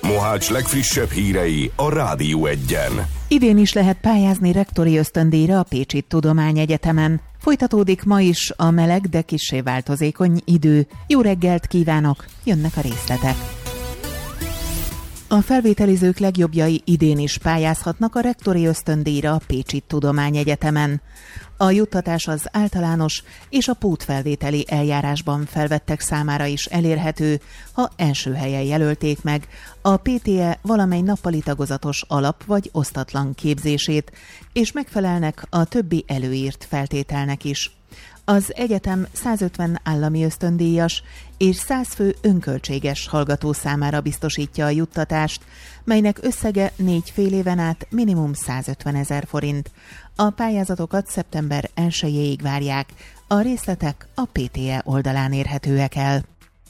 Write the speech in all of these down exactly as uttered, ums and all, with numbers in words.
Mohács legfrissebb hírei a Rádió Egyen. Idén is lehet pályázni rektori ösztöndíjra a Pécsi Tudományegyetemen. Folytatódik ma is a meleg, de kissé változékony idő. Jó reggelt kívánok, jönnek a részletek. A felvételizők legjobbjai idén is pályázhatnak a rektori ösztöndíjra a Pécsi Tudományegyetemen. A juttatás az általános és a pótfelvételi eljárásban felvettek számára is elérhető, ha első helyen jelölték meg a pé té e valamely nappali tagozatos alap vagy osztatlan képzését, és megfelelnek a többi előírt feltételnek is. Az egyetem százötven állami ösztöndíjas és száz fő önköltséges hallgató számára biztosítja a juttatást, melynek összege négy fél éven át minimum százötvenezer forint. A pályázatokat szeptember elsejéig várják, a részletek a pé té e oldalán érhetőek el.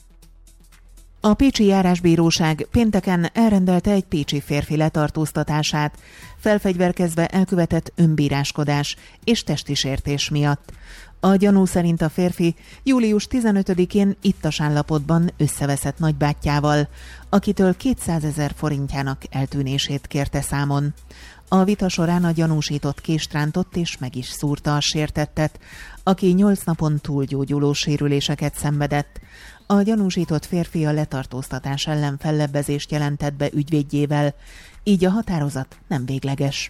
A pécsi járásbíróság pénteken elrendelte egy pécsi férfi letartóztatását, felfegyverkezve elkövetett önbíráskodás és testi sértés miatt. A gyanú szerint a férfi július tizenötödikén ittas állapotban összeveszett nagybátyjával, akitől kétszázezer forintjának eltűnését kérte számon. A vita során a gyanúsított kést rántott és meg is szúrta a sértettet, aki nyolc napon túlgyógyuló sérüléseket szenvedett. A gyanúsított férfi a letartóztatás ellen fellebbezést jelentett be ügyvédjével, így a határozat nem végleges.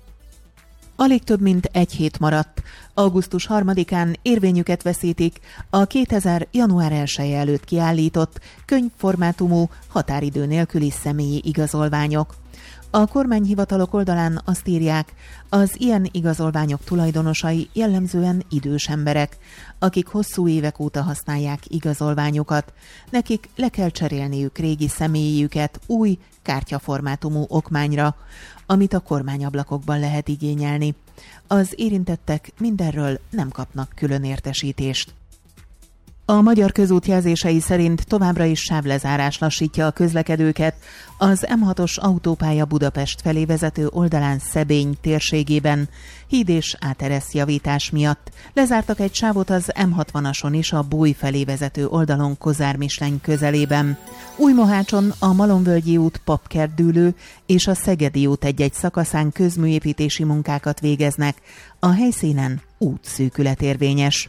Alig több mint egy hét maradt. augusztus harmadikán érvényüket veszítik a kétezer. január elseje előtt kiállított könyvformátumú határidő nélküli személyi igazolványok. A kormányhivatalok oldalán azt írják, az ilyen igazolványok tulajdonosai jellemzően idős emberek, akik hosszú évek óta használják igazolványukat. Nekik le kell cserélniük régi személyüket új kártyaformátumú okmányra, amit a kormányablakokban lehet igényelni. Az érintettek mindenről nem kapnak külön értesítést. A Magyar Közút jelzései szerint továbbra is sávlezárás lassítja a közlekedőket az em hatos autópálya Budapest felé vezető oldalán Szebény térségében híd és áteresz javítás miatt. Lezártak egy sávot az em hatvanason is a Bój felé vezető oldalon Kozár-Misleny közelében. Újmohácson a Malomvölgyi út Papkertdűlő és a Szegedi út egy-egy szakaszán közműépítési munkákat végeznek, a helyszínen útszűkület érvényes.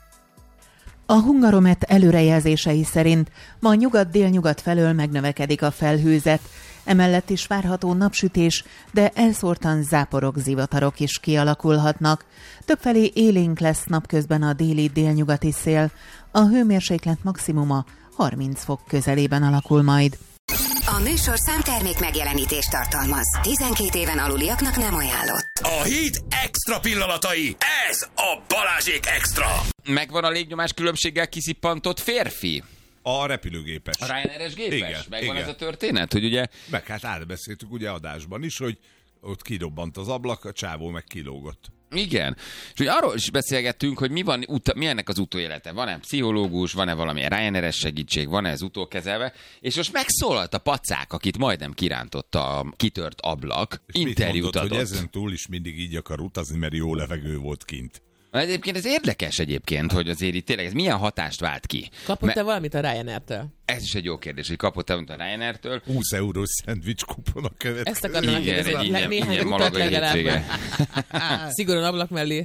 A Hungaromet előrejelzései szerint ma nyugat-délnyugat felől megnövekedik a felhőzet, emellett is várható napsütés, de elszórtan záporok, zivatarok is kialakulhatnak. Többfelé élénk lesz napközben a déli-délnyugati szél, a hőmérséklet maximuma harminc fok közelében alakul majd. A műsor számtermék megjelenítést tartalmaz. tizenkét éven aluliaknak nem ajánlott. A hét extra pillanatai. Ez a Balázsék extra. Megvan a légnyomás különbséggel kiszippantott férfi? A repülőgépes. A Ryanair-es gépes? Igen, Megvan igen. ez a történet, hogy ugye... Meg hát átbeszéltük ugye adásban is, hogy ott kidobbant az ablak, a csávó meg kilógott. Igen. És ugye arról is beszélgettünk, hogy mi, van, uta, mi ennek az utóélete. Van-e pszichológus, van-e valamilyen Ryanair-es segítség, van-e ez utókezelve. És most megszólalt a pacák, akit majdnem kirántotta a kitört ablak. És interjút mondott, adott. hogy ezen túl is mindig így akar utazni, mert jó levegő volt kint. Egyébként ez érdekes egyébként, hogy azért itt tényleg ez milyen hatást vált ki. Kapott-e Me- valamit a Ryanair-től? Ez is egy jó kérdés, hogy kapott-e valamit a Ryanair-től. húsz eurós szendvics kupon a következő. Ezt akarnám Igen, kérdezni, egy ingyen, néhány ingyen utat malagai legalább. hétvége. Szigorúan ablak mellé.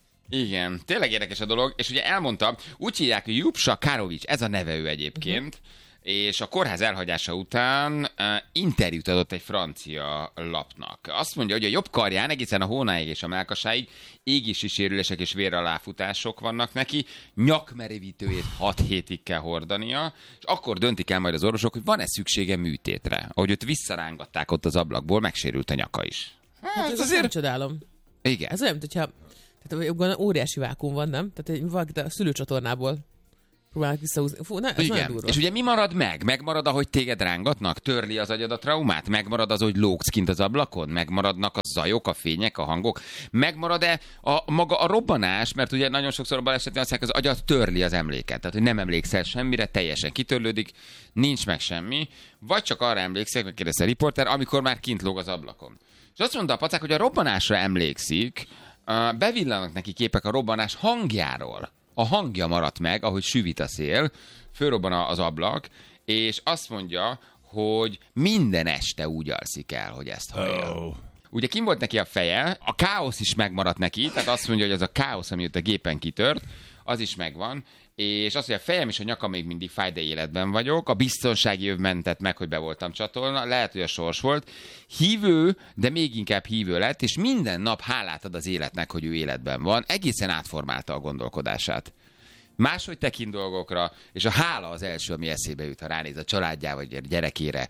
Igen, tényleg érdekes a dolog, és ugye elmondta, úgy hívják, hogy Jupsa Karovics, ez a neve ő egyébként, uh-huh. és a kórház elhagyása után uh, interjút adott egy francia lapnak. Azt mondja, hogy a jobb karján egészen a hónáig és a mellkasáig égési sérülések és véraláfutások vannak neki, nyakmerevítőjét hat hétig kell hordania, és akkor döntik el majd az orvosok, hogy van-e szüksége műtétre. Ahogy őt visszarángatták ott az ablakból, megsérült a nyaka is. Hát, hát ez azért nem csodálom. Igen. Ez olyan, hogyha tehát óriási vákum van, nem? Tehát valaki a szülőcsatornából próbálnak visszahúzni. Fú, na, ez igen. És ugye mi marad meg? Megmarad, ahogy téged rángatnak? Törli az agyad a traumát? Megmarad az, hogy lógsz kint az ablakon? Megmaradnak a zajok, a fények, a hangok? Megmarad-e a, maga a robbanás? Mert ugye nagyon sokszor a balesetben azt mondják, az agyat törli az emléket. Tehát, hogy nem emlékszel semmire, teljesen kitörlődik, nincs meg semmi. Vagy csak arra emlékszel, megkérdezte a riporter, amikor már kint lóg az ablakon. És azt mondta a pacák, hogy a robbanásra emlékszik, bevillanak neki képek a robbanás hangjáról. A hangja maradt meg, ahogy süvít a szél, fölrobban az ablak, és azt mondja, hogy minden este úgy alszik el, hogy ezt hallja. Oh. Ugye kim volt neki a feje, a káosz is megmaradt neki, tehát azt mondja, hogy az a káosz, ami ott a gépen kitört, az is megvan, és azt, hogy a fejem és a nyakam még mindig fáj, de életben vagyok, a biztonsági öv mentett meg, hogy be voltam csatolna, lehet, hogy a sors volt. Hívő, de még inkább hívő lett, és minden nap hálát ad az életnek, hogy ő életben van. Egészen átformálta a gondolkodását. Máshogy tekint dolgokra, és a hála az első, ami eszébe jut, ha ránéz a családjára, vagy a gyerekére,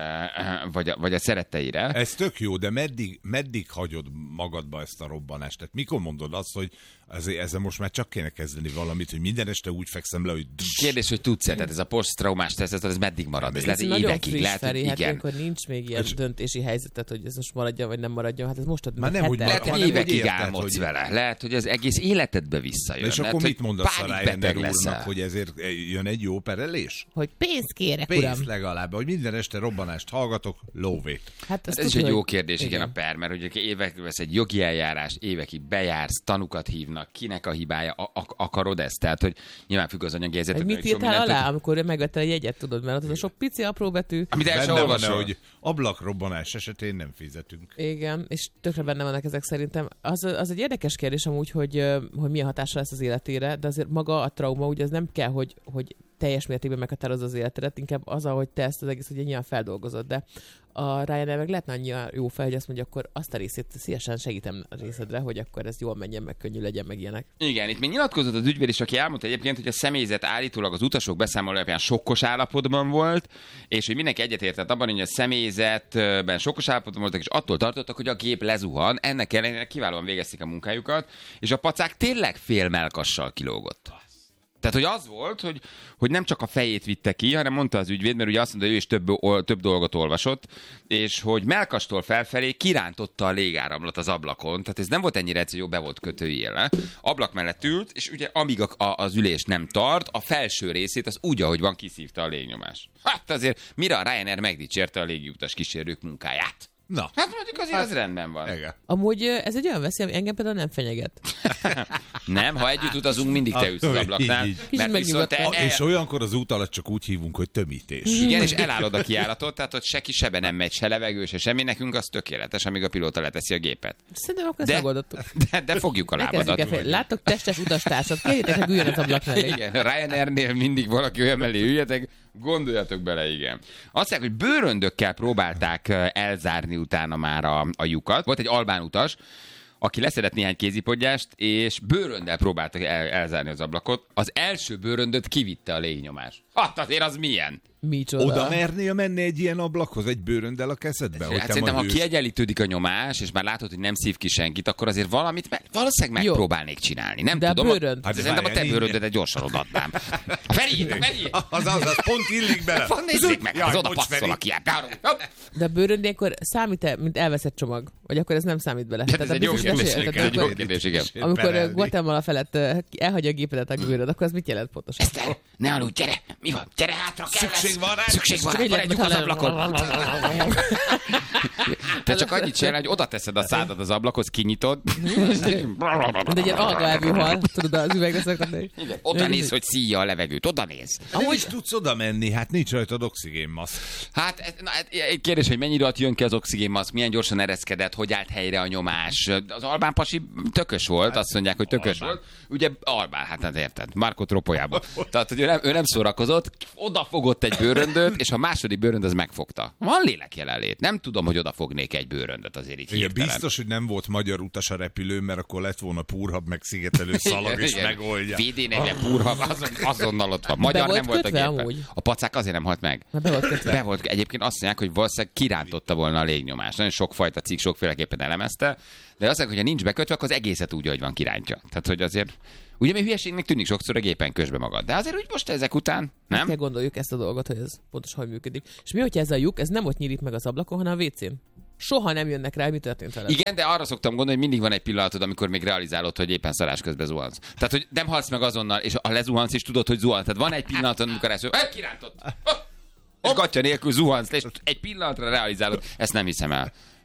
vagy a, vagy a szeretteire. Ez tök jó, de meddig, meddig hagyod magadba ezt a robbanást? Tehát mikor mondod azt, hogy ezzel, ezzel most már csak kéne kezdeni valamit, hogy minden este úgy fekszem le, hogy... Kérdés, hogy tudsz-e, tehát ez a posztraumás teszt, ez meddig marad? Ez, ez lehet évekig, lehet, Feri, igen. Hát akkor nincs még ilyen és... döntési helyzetet, hogy ez most maradjon, vagy nem maradjon. Hát ez most ad már nem, hogy lehet, hogy évekig álmodsz hogy... vele. Lehet, hogy az egész életedbe visszajön. És akkor mit mondasz a Ryanair úrnak, hogy ezért jön egy jó perelés? Hogy pénzt kérek, pénzt uram. Pénzt legalább, hogy minden este robbanást hallgatok, lóvét. Hát ez is egy jó kérdés, igen, a per, mert hogy évek vesz egy jogi eljárás, évekig bejársz, tanukat hívnak, kinek a hibája, a- a- akarod ezt? Tehát, hogy nyilván függ az anyagi helyzetet. Mit írtál alá, amikor megvettél egy jegyet, tudod, mert az a sok pici apró betű. Amit el sem olvasol. Hogy ablakrobbanás esetén nem fizetünk. Igen, és tökre benne vannak ezek szerintem. Az, az egy érdekes kérdés amúgy, hogy, hogy milyen hatása lesz az életére, de azért maga a trauma, ugye az nem kell, hogy, hogy teljes mértékben meghatározza az életedet, inkább az, ahogy te ezt az egész ugye nyilván feldolgozod, de a Ryanair meg lehetne annyira jó fel, hogy azt mondja, akkor azt a részét szívesen segítem a részedre, hogy akkor ez jól menjen, meg könnyű legyen, meg ilyenek. Igen, itt még nyilatkozott az ügyvéd is, aki elmondta egyébként, hogy a személyzet állítólag az utasok beszámoló alapján sokkos állapotban volt, és hogy mindenki egyetértett abban, hogy a személyzetben sokkos állapotban voltak, és attól tartottak, hogy a gép lezuhan, ennek ellenére kiválóan végezték a munkájukat, és a pacák tényleg fél melkassal kilógott. Tehát, hogy az volt, hogy, hogy nem csak a fejét vitte ki, hanem mondta az ügyvéd, mert ugye azt mondta, hogy ő is több, több dolgot olvasott, és hogy melkastól felfelé kirántotta a légáramlat az ablakon, tehát ez nem volt ennyire egyszerű, jó, be volt kötői éle. Ablak mellett ült, és ugye amíg a, a, az ülés nem tart, a felső részét az úgy, ahogy van, kiszívta a légnyomás. Hát azért mire a Ryanair megdicsérte a légiutas kísérők munkáját? Na. Hát mondjuk azért hát, az rendben van. Igen. Amúgy ez egy olyan veszély, ami engem például nem fenyeget. Nem, ha együtt utazunk, mindig te ülsz az ablaknál. Így, így. Mert viszont te el... És olyankor az út alatt csak úgy hívunk, hogy tömítés. Igen, és elállod a kijáratot, tehát ott se ki sebe nem megy, se levegő, se semmi, nekünk az tökéletes, amíg a pilóta leteszi a gépet. Szerintem akkor ezt megoldottuk. De, de fogjuk a lábadat. Láttok testes utastársat, kérjétek, hogy üljön az ablak mellé. Igen, Ryanairnél mindig valaki olyan mellé üljetek, gondoljatok bele, igen. Azt mondják, hogy bőröndökkel próbálták elzárni utána már a, a lyukat. Volt egy albán utas, aki leszedett néhány kézipodgyást, és bőröndel próbáltak el, elzárni az ablakot. Az első bőröndöt kivitte a légnyomás. Hát azért az milyen? Micsoda? Oda mernél menni egy ilyen ablakhoz, egy bőröndel a kezedbe? Hát szerintem, ha kiegyenlítődik a nyomás, és már látod, hogy nem szív ki senkit, akkor azért valamit meg, valószínűleg megpróbálnék csinálni. Nem de tudom. A bőrönd. Hát szerintem a te bőröndedet gyorsan odaadnám. Feri, Feri! Az az, az pont illik bele. Nézzék meg, az oda passzol a kiább. De a bőrönd ilyenkor számít-e, mint elveszett csomag? Vagy akkor ez nem számít bele? Hát ez egy jó kérdés, igen. Amikor Guatemala felett elhagyja a gépedet a bőrönd, akkor az mit jelent pontosan? Eszter, ne aludj, gyere! Mi van? Gyere hátra, kell Szükség van rá! Szükség van rá, maradjunk az ablakon. Te csak annyit csinálj, hogy oda teszed a szádat az ablakhoz, kinyitod. Mint egy ilyen algaelvű hal, tudod, az üvegre szoktatni. Oda néz, hogy szíja a levegőt, oda néz. Nem is tudsz oda menni, hát nincs rajtad oxigénmaszk. Hát, na, egy kérdés, hogy mennyi időt jön ki az oxigénmaszk, milyen gyorsan ereszkedett, hogy állt helyre a nyomás. Az albán pasi tökös volt, azt mondják, hogy tökös albán. volt. Ugye albán, hát nem érted, Marco Tropojában. Tehát, hogy ő nem, ő nem szórakozott, odafogott egy bőröndöt, és a második bőrönd az megfogta. Van lélek jelenlét. Nem tudom, hogy odafognék egy bőröndöt azért így igen, biztos, hogy nem volt magyar utas a repülő, mert akkor lett volna púrhab, meg szigetelő szalag, és megoldja. vé dé negyven púrhab, azon, azonnal ott van. Magyar be nem volt a gépen. Amúgy? A pacák azért nem halt meg. Be volt kötve. Be volt. Egyébként azt mondják, hogy valószínűleg kirántotta volna a légnyomást. Nagyon sokfajta cikk sokféleképpen elemezte, de azt mondják, hogy ha nincs bekötve, akkor az egészet úgy, hogy van kirántja. Tehát, hogy azért ugye mi hülyeségnek tűnik sokszor a gépen közbe magad. De azért úgy most ezek után, nem? Meg kell gondoljuk ezt a dolgot, hogy ez pontosan hogy működik. És mi, hogyha ez a lyuk, ez nem ott nyílik meg az ablakon, hanem a vécén? Soha nem jönnek rá, mi történt vele. Igen, de arra szoktam gondolni, hogy mindig van egy pillanatod, amikor még realizálod, hogy éppen szarás közben zuhansz. Tehát, hogy nem halsz meg azonnal, és ha lezuhansz, és tudod, hogy zuhansz. Tehát van egy pillanatod, amikor ezt mondod, kirántott. És gatya nélkül zuhansz, és egy pillanatra realizálod. Ezt nem hiszem el.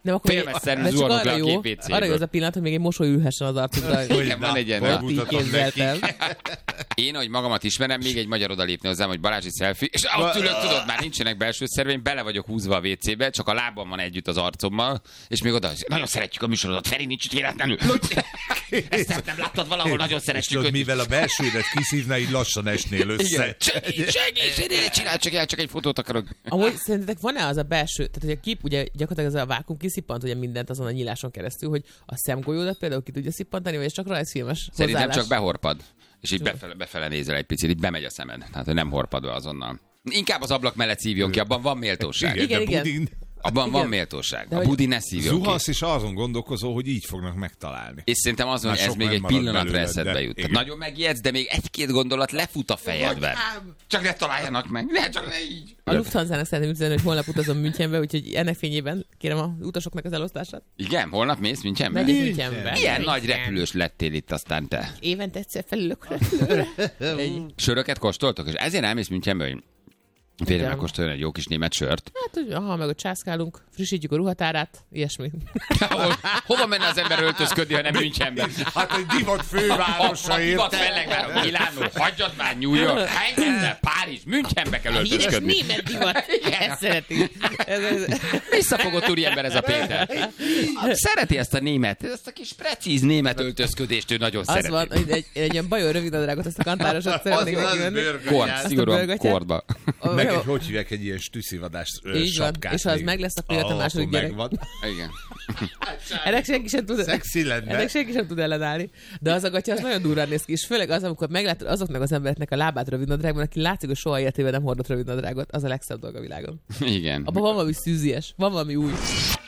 Nem, akkor Félmezszerű de csak zuhanok le arra a jó, képvécéből. arra jó az a pillanat, hogy még egy mosoly ülhessen az arcukra. Igen, van egy ilyen. Hogy Így képzeltem. Én, ahogy magamat ismerem, még egy magyar odalépne hozzám, hogy Balázsi selfie, és ott ülök, tudod, már nincsenek belső szerveim, bele vagyok húzva a vécébe, csak a lábam van együtt az arcommal, és még oda, nagyon szeretjük a műsorodat, Feri, nincs itt véletlenül. Ezt nem láttad valahol, nagyon És szeretjük tudod, őt. mivel a belsődet kiszívna, így lassan esnél össze. Igen. Segíts, segíts, segíts, csinálj csak el, csak egy fotót akarok. Amúgy szerintetek van-e az a belső, tehát hogy a kép, ugye gyakorlatilag ez a vákum kiszippant ugye mindent azon a nyíláson keresztül, hogy a szemgolyódat például ki tudja szippantani, vagy ez csak rajzfilmes Szerintem hozzáállás? csak behorpad, és így befele, befele nézel egy picit, így bemegy a szemed. Tehát, hogy nem horpad be azonnal. Inkább az ablak mellett szívjon ki, abban van méltóság. Igen, de igen. Budin, Abban van Igen. méltóság. De A hogy- budi ne szívjon ki. zuhansz, és azon gondolkozol, hogy így fognak megtalálni. És szerintem azon, Már ez sok még nem egy marad pillanatra belőled, eszedbe de jut. Tehát igen. nagyon megijedsz, de még egy-két gondolat lefut a fejedben. Csak ne találjanak meg, ne, csak ne így. A Lufthansa-nak szeretném üzenni, hogy holnap utazom Münchenbe, úgyhogy ennek fényében kérem az utasoknak az elosztását. Igen, holnap mész Münchenbe? Megyek Münchenbe. Milyen nagy repülős lettél itt aztán te? Évente egyszer felülök repülőre. Egy- Söröket kóstoltok? És ezért elmész Münchenbe, hogy félre Igen. megkóstolni egy jó kis német sört. Hát, hogy aha, meg ott császkálunk, frissítjük a ruhatárát, ilyesmi. Hol, hova menne az ember öltözködni, ha nem Münchenbe? Hát egy divat A fővárosa divat érte. fellegvár, Milánó, hagyjad már New York, engedne, Párizs, Münchenbe kell Híres öltözködni. német divat. Ezt szereti. Ez, ez. Visszafogott úriember ez a Péter. Szereti ezt a német, ezt a kis precíz német öltözködést, ő nagyon Az szereti. van, hogy egy, egy ilyen bajor rövidnadrágot, ezt a kantárosat szeretnék neki venni. Kord, Azt a szigorúan bőrgatyát. kordba. Meg Jó. egy, hogy hívják, egy ilyen stüsszivadás ö, Így van, sapkát. és ha az még. meg lesz, akkor jött a Ah, második akkor gyerek. megvan. Igen. Ennek senki sem tud, Szexi lenne. ennek senki sem tud ellenállni. De az a gatya az nagyon durván néz ki, és főleg az, amikor meglátod azoknak az embereknek a lábát rövidnadrágban, aki látszik, hogy soha életében nem hordott rövidnadrágot, az a legszebb dolog a világon. Igen. Abban van valami szűzies, van valami új.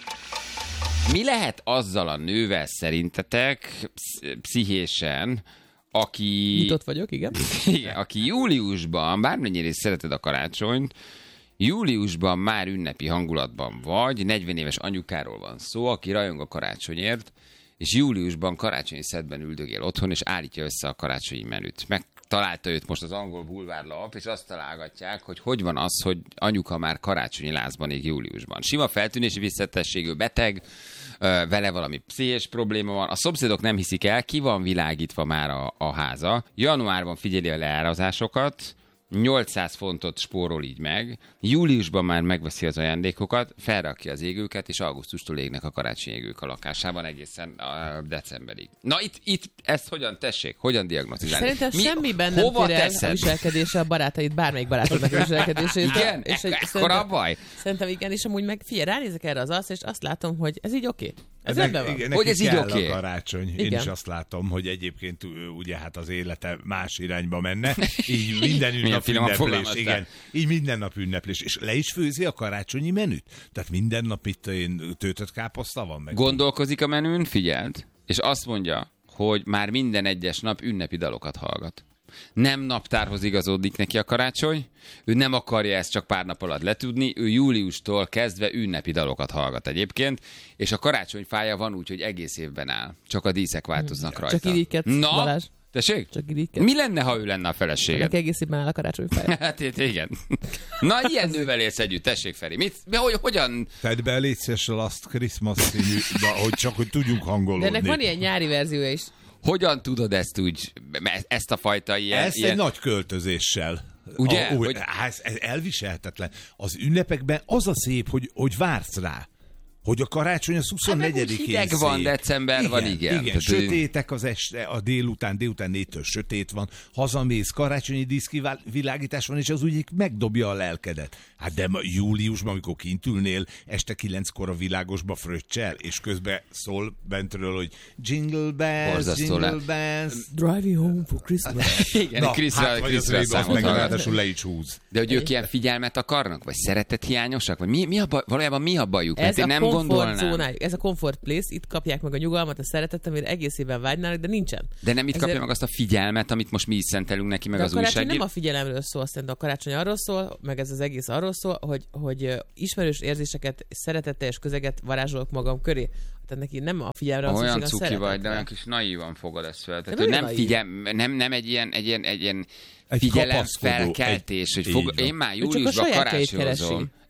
Mi lehet azzal a nővel szerintetek psz- pszichésen, aki... Nyitott vagyok, igen. Igen, aki júliusban, bármennyire is szereted a karácsonyt, júliusban már ünnepi hangulatban vagy, negyven éves anyukáról van szó, aki rajong a karácsonyért, és júliusban karácsonyi szedben üldögél otthon, és állítja össze a karácsonyi menüt. Megtalálta őt most az angol bulvárlap, és azt találgatják, hogy hogy van az, hogy anyuka már karácsonyi lázban ég júliusban. Sima feltűnési visszatességű beteg, ö, vele valami pszichés probléma van, a szomszédok nem hiszik el, ki van világítva már a, a háza. Januárban figyeli a leárazásokat, nyolcszáz fontot spórol így meg, júliusban már megveszi az ajándékokat, felrakja az égőket, és augusztustól égnek a karácsonyi égők a lakásában egészen a decemberig. Na itt, itt ezt hogyan tessék? Hogyan diagnosztizálni? Szerintem Mi- semmiben nem hova tér el a teszed? viselkedése a barátaid, bármelyik barátodnak a viselkedését. Igen? És egy- Ekkora szerintem- a baj? Szerintem igen, és amúgy meg figyelj, ránézek erre az arcra, és azt látom, hogy ez így oké. Ez Nek- rendben van. igen, Hogy neki ez így kell oké? a karácsony. Én Igen. is azt látom, hogy egyébként ü- ugye hát az élete más irányba menne. Így minden Milyen nap finoman ünneplés. fogalmaztál. Igen. Így minden nap ünneplés. És le is főzi a karácsonyi menüt. Tehát minden nap itt én töltött káposzta van meg. Gondolkozik a menün, figyeld, és azt mondja, hogy már minden egyes nap ünnepi dalokat hallgat. Nem naptárhoz igazodik neki a karácsony, ő nem akarja ezt csak pár nap alatt letudni, ő júliustól kezdve ünnepi dalokat hallgat egyébként, és a karácsonyfája van úgy, hogy egész évben áll. Csak a díszek változnak rajta. Csak irigykedsz, Na, Balázs. tessék? Csak irigykedsz. Mi lenne, ha ő lenne a feleséged? Ennek egész évben áll a karácsonyfája. Hát itt igen. Na, ilyen nővel élsz együtt, tessék Feri. Mit, hogy, hogyan? Tedd be légy szíves a Last Christmas színű, de hogy csak, hogy tudjunk hangolódni. De ennek van ilyen nyári verziója is. Hogyan tudod ezt úgy, ezt a fajta ilyen... Ezt ilyen... egy nagy költözéssel. Ugye? A, úgy, Hogy- hát ez, ez elviselhetetlen. Az ünnepekben az a szép, hogy, hogy vársz rá. Hogy a karácsony az huszonnegyedikén Hát meg úgy hideg van, szép. december van, igen. Igen, Tehát, sötétek az este, a délután, délután négytől sötét van, hazamész, karácsonyi díszkivilágítás van, és az úgy megdobja a lelkedet. Hát de ma, júliusban, amikor kint ülnél, este kilenckor a világosba fröccsel, és közben szól bentről, hogy jingle bells, Borzasztó jingle lett. bells. Driving home for Christmas. Igen, Na, Kriszra, hát vagy az Kriszra rébb, az számot meg hallgat. ráadásul le is húz. De hogy ők ilyen figyelmet akarnak? Vagy szeretethiányosak? Vagy mi, mi a baj, valójában mi a bajuk? Mert Ez én a nem comfort gondolnám. zónájuk, ez a comfort place, itt kapják meg a nyugalmat, a szeretetet, amire egész évben vágynának, de nincsen. De nem itt Ezért- kapja meg azt a figyelmet, amit most mi is szentelünk neki, meg De az a karácsony újságír. nem a figyelemről szól, szerintem a karácsony arról szól, meg ez az egész arról szól, hogy, hogy ö, ismerős érzéseket, szeretetteljes közeget varázsolok magam köré. Tehát neki nem a figyelemre van Olyan szükség, a cuki vagy, de szeretetre. olyan kis naívan fogod ezt fel. Tehát, De hogy miért nem, naív? figyel, nem, nem egy ilyen, egy ilyen, egy ilyen Egy figyelem kapaszkodó, felkeltés, egy- hogy fog, így van. én már Ő csak a júliusban sajátjait karácsonyozom. keresi.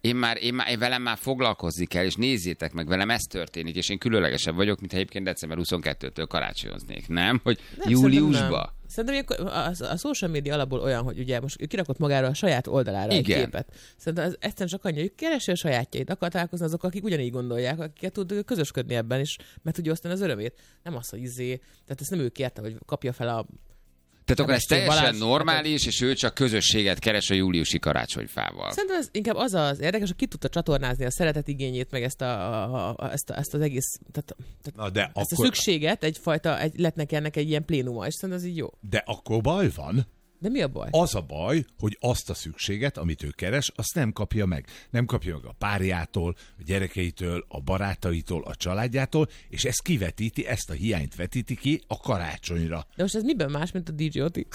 Én már, én már, én velem már foglalkozni kell, és nézzétek meg, velem ez történik, és én különlegesebb vagyok, mint ha egyébként december huszonkettőtől karácsonyoznék, nem? Hogy Nem, júliusba. Szerintem a, a, a social media alapból olyan, hogy ugye most ő kirakott magára a saját oldalára Igen. egy képet. Szerintem ez egyszerűen csak annyi, hogy keresi a sajátjait, akar találkozni azok, akik ugyanígy gondolják, akiket tud közösködni ebben is, mert tudja osztani az örömét. Nem az, hogy izé, tehát ezt nem ő kérte, hogy kapja fel a... Tehát akkor ez teljesen Balázs, normális, és ő csak közösséget keres a júliusi karácsonyfával. Szerintem ez inkább az az érdekes, hogy ki tudta csatornázni a szeretetigényét, meg ezt, a, a, a, ezt, a, ezt az egész, tehát, tehát Na de ezt akkor, a szükséget, egyfajta, egy, lett neki ennek egy ilyen plénuma, és szerintem ez így jó. de akkor baj van. De mi a baj? Az a baj, hogy azt a szükséget, amit ő keres, azt nem kapja meg. Nem kapja meg a párjától, a gyerekeitől, a barátaitól, a családjától, és ez kivetíti, ezt a hiányt vetíti ki a karácsonyra. De most ez miben más, mint a dé dzsé Oti?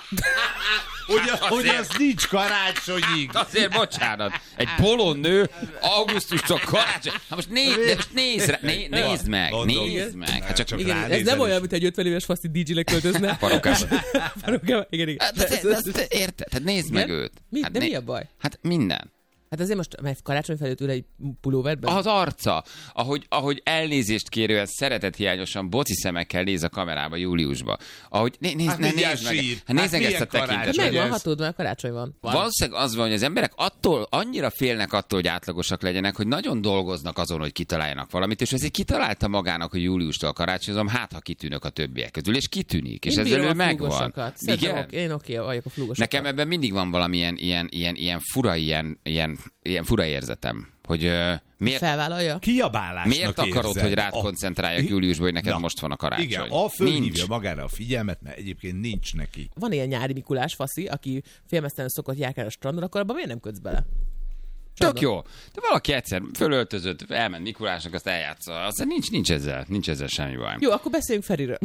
Hogy, hogy az nincs karácsonyig. Azért bocsánat, egy bolond nő augusztustól karácsony. Hát most, néz, de most nézd, rá, né, nézd meg, Mondom. nézd meg. Hát csak, Csak Igen, ez ránézel nem is. olyan, mint egy ötven éves faszti dé dzsé-nek költözne. Parókában. Parókában, igen, igen. Hát, de, de, de, érted? Hát nézd meg Igen? őt. Mi? Hát De né- mi a baj? Hát minden. Hát azért most, mert karácsony felőtt ül egy pulóverben? Az arca, ahogy, ahogy elnézést kérően szeretethiányosan boci szemekkel néz a kamerába júliusba. Ahogy né, nézd, Hát ne, mindjárt nézd meg, sír. hát nézd Hát meg ezt a milyen karácsony? tekintetet. Megvan, ez- ha tudod, mert karácsony van. van. Valószínűleg az van, hogy az emberek attól annyira félnek attól, hogy átlagosak legyenek, hogy nagyon dolgoznak azon, hogy kitaláljanak valamit, és ezért kitalálta magának, hogy júliustól karácsonyozom, hát ha kitűnök a többiek közül, és kitűnik, és Én ezzel bírom ő a megvan. flúgosokat. Szerintem Igen? oké, én oké vagyok a flúgosokat. Nekem ebben mindig van valamilyen ilyen, ilyen, ilyen fura, ilyen, ilyen, ilyen fura érzetem, hogy uh, miért, Felvállalja? Kiabálásnak miért akarod, érzed. hogy rád A- koncentráljak júliusban, hogy neked Na, most van a karácsony? Igen, a fölhívja Nincs. magára a figyelmet, mert egyébként nincs neki. Van ilyen nyári Mikulás faszi, aki félmeztelenül szokott járkálni a strandon, akkor abban miért nem kötsz bele? Tök jó. De valaki egyszer fölöltözött, elment Mikulásnak, azt eljátsza. Aztán nincs, nincs ezzel, nincs ezzel semmi baj. Jó, akkor beszéljünk Feriről.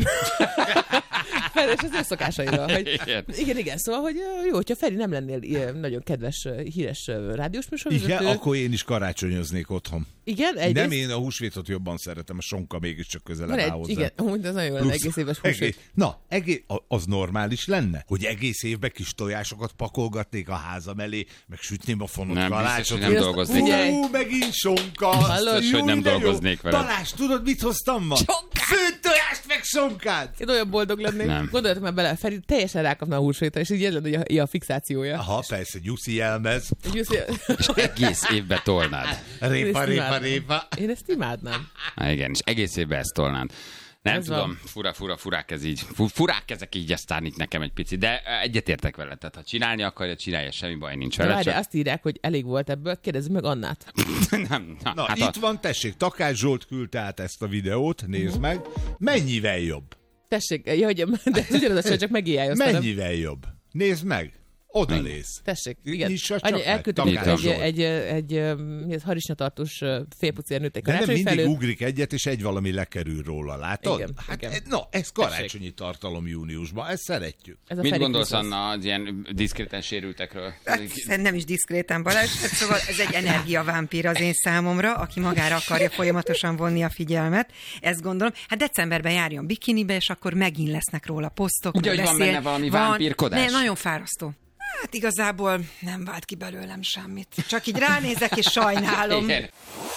Feri és az ő szokásairól. Hogy, Igen. igen, igen, szóval, hogy ö, jó, hogyha Feri nem lennél ilyen nagyon kedves, ö, híres ö, rádiós műsorvezető. Igen, akkor én is karácsonyoznék otthon. Igen, egyrészt, Nem én a húsvétot jobban szeretem, a sonka mégiscsak közelebb van áll egy, hozzá. igen, amúgy az nagyon jó lenne, Plusz egész éves egész, húsvét. na, egész, az normális lenne, hogy egész évben kis tojásokat pakolgatnék a házam elé, meg sütném a fonott Nem, biztos, kalácsot. hogy nem Én azt- dolgoznék. Figyelj! Hú, megint sonka! Hallod? Biztos, hogy nem Jó, de jó. dolgoznék veled. Balázs, tudod, mit hoztam ma? Főtt tojást, meg sonkát! Én olyan boldog lennék. Nem. Gondoljatok már bele, Feri teljesen rákapna a húsvétre, és így ez lenne hogy a, a fixációja. Aha, persze, Gyuszi jelmez. Jussi, És egész évbe tolnád. Répa, Én ezt répa, imádom. répa. Én ezt imádnám. Há, igen, és egész évben ezt tolnád. Nem Ez tudom, van. fura, fura, furák ez így. Fu- Furák ezek így aztán itt nekem egy picit, de egyetértek vele. Tehát ha csinálni akarja, csinálja, semmi baj nincs De vele. várj, Csak... azt írják, hogy elég volt ebből, kérdezzük meg Annát. nem, na, Na, hát itt a... van, tessék, Takács Zsolt küldte át ezt a videót, nézd meg. Mennyivel jobb? Tessék, ja, hogy, de ez ugyanaz, hogy csak megijálj aztán. Mennyivel jobb? Nézd meg. Oda néz. Tessék, igen. Nyissa csak Annyi, meg, elküldtem Takács egy, Zsolt. egy, egy, egy, mi ez, harisnyatartós félpucér egy De nem karácsony mindig felőtt. ugrik egyet, és egy valami lekerül róla, látod? Igen, hát, igen. e- Na, ez karácsonyi tartalom júniusban, ezt szeretjük. Ez a Mit Feri gondolsz, Krisztusz. Anna, az ilyen diszkréten sérültekről? Hát, nem is diszkréten, Balázs. Hát, szóval ez egy energiavámpír az én számomra, aki magára akarja folyamatosan vonni a figyelmet. Ezt gondolom. Hát decemberben járjon bikinibe, és akkor megint lesznek róla posztok. Ugye, hogy van beszél. benne valami Van. vámpírkodás? Ne, nagyon fárasztó. Hát igazából nem vált ki belőlem semmit. Csak így ránézek, és sajnálom. Igen.